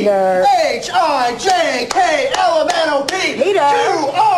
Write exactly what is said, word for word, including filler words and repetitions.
Peter. H I J K L M N O P Peter. Q R